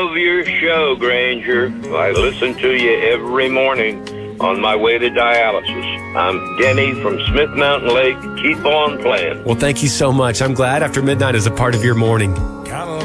love your show, Granger. I listen to you every morning on my way to dialysis. I'm Denny from Smith Mountain Lake. Keep on playing. Well, thank you so much. I'm glad After Midnight is a part of your morning.